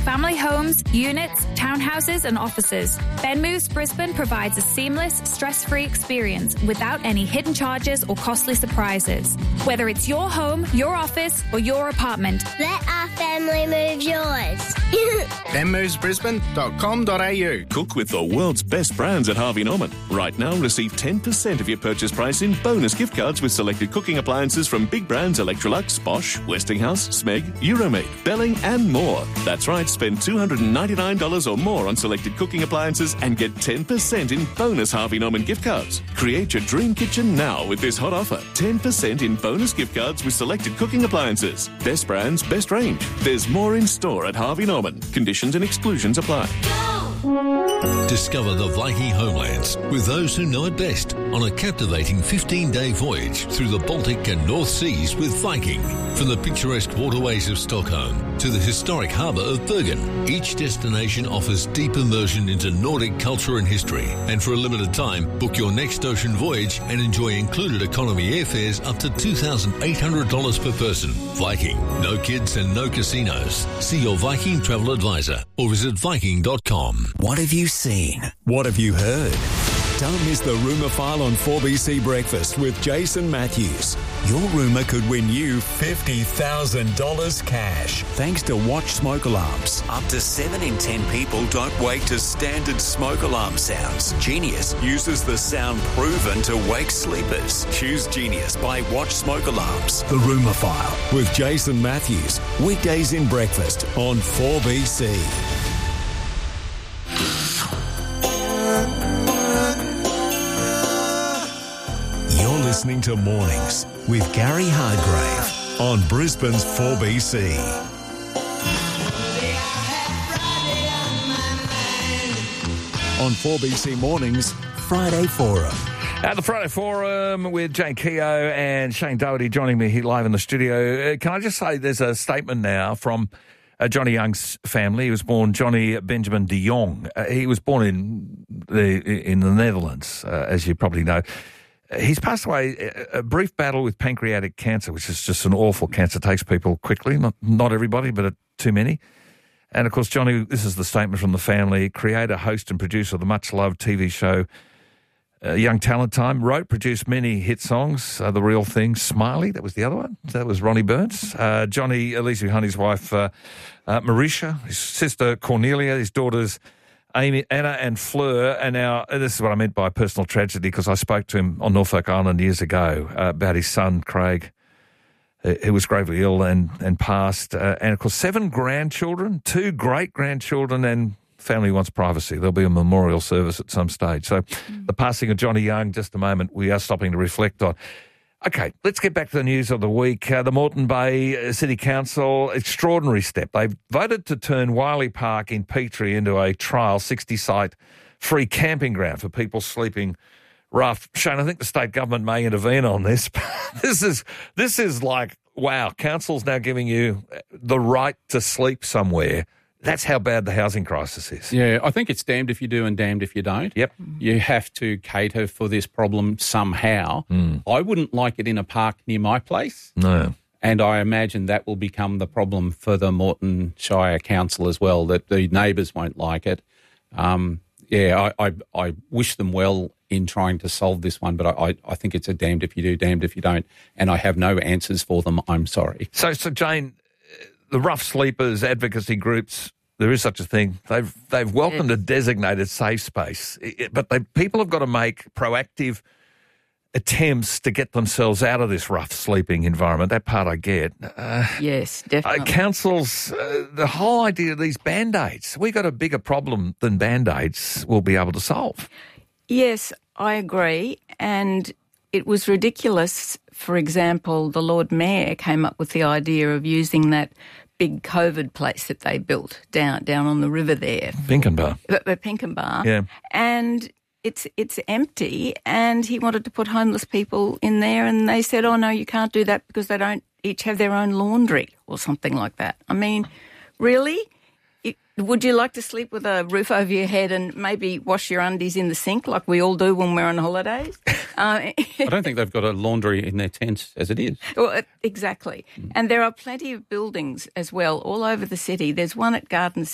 family homes, units, townhouses and offices. Ben Moves Brisbane provides a seamless, stress-free experience without any hidden charges or costly surprises. Whether it's your home, your office or your apartment, let our family move yours. benmovesbrisbane.com.au. Cook with the world's best brands at Harvey Norman. Right now, receive 10% of your purchase price in bonus gift cards with selected cooking appliances from big brands Electrolux, Bosch, Westinghouse, Smeg, Euromade, Belling and more. That's right, spend $299 or more on selected cooking appliances and get 10% in bonus Harvey Norman gift cards. Create your dream kitchen now with this hot offer. 10% in bonus gift cards with selected cooking appliances. Best brands, best range. There's more in store at Harvey Norman. Conditions and exclusions apply. Discover the Viking homelands with those who know it best on a captivating 15-day voyage through the Baltic and North Seas with Viking. From the picturesque waterways of Stockholm to the historic harbour of Bergen, each destination offers deep immersion into Nordic culture and history. And for a limited time, book your next ocean voyage and enjoy included economy airfares up to $2,800 per person. Viking, no kids and no casinos. See your Viking travel advisor or visit Viking.com. What have you seen? What have you heard? Don't miss the Rumour File on 4BC Breakfast with Jason Matthews. Your rumour could win you $50,000 cash thanks to Watch Smoke Alarms. Up to 7 in 10 people don't wake to standard smoke alarm sounds. Genius uses the sound proven to wake sleepers. Choose Genius by Watch Smoke Alarms. The Rumour File with Jason Matthews. Weekdays in breakfast on 4BC. You're listening to Mornings with Gary Hardgrave on Brisbane's 4BC. On 4BC Mornings, Friday Forum. At the Friday Forum with Jane Keogh and Shane Doherty joining me here live in the studio. Can I just say there's a statement now from Johnny Young's family. He was born Johnny Benjamin de Jong. He was born in the Netherlands, as you probably know. He's passed away a brief battle with pancreatic cancer, which is just an awful cancer. It takes people quickly, not everybody, but too many. And, of course, Johnny, this is the statement from the family, creator, host and producer of the much-loved TV show Young Talent Time, wrote, produced many hit songs, The Real Thing, Smiley, that was the other one. That was Ronnie Burns. Johnny leaves behind his wife, Marisha, his sister, Cornelia, his daughters, Amy, Anna and Fleur, and now this is what I meant by personal tragedy because I spoke to him on Norfolk Island years ago about his son, Craig, who was gravely ill and passed. And, of course, 7 grandchildren, 2 great-grandchildren, and family wants privacy. There'll be a memorial service at some stage. So the passing of Johnny Young, just a moment, we are stopping to reflect on. Okay, let's get back to the news of the week. The Moreton Bay City Council, extraordinary step. They've voted to turn Wiley Park in Petrie into a trial 60-site free camping ground for people sleeping rough. Shane, I think the state government may intervene on this. This is like, wow, council's now giving you the right to sleep somewhere. That's how bad the housing crisis is. Yeah, I think it's damned if you do and damned if you don't. Yep. You have to cater for this problem somehow. I wouldn't like it in a park near my place. No. And I imagine that will become the problem for the Moreton Shire Council as well, that the neighbours won't like it. I wish them well in trying to solve this one, but I think it's a damned if you do, damned if you don't. And I have no answers for them. I'm sorry. So Jane, the rough sleepers advocacy groups, there is such a thing. They've welcomed a designated safe space, but people have got to make proactive attempts to get themselves out of this rough sleeping environment. That part I get. Yes, definitely. Councils, the whole idea of these Band-Aids, we got a bigger problem than Band-Aids will be able to solve. Yes, I agree. And it was ridiculous. For example, the Lord Mayor came up with the idea of using that big COVID place that they built down on the river there. Pinkenbar. Pinkenbar. Yeah. And it's empty, and he wanted to put homeless people in there, and they said, oh, no, you can't do that because they don't each have their own laundry or something like that. I mean, really? Would you like to sleep with a roof over your head and maybe wash your undies in the sink like we all do when we're on holidays? I don't think they've got a laundry in their tents as it is. Well, exactly. And there are plenty of buildings as well all over the city. There's one at Garden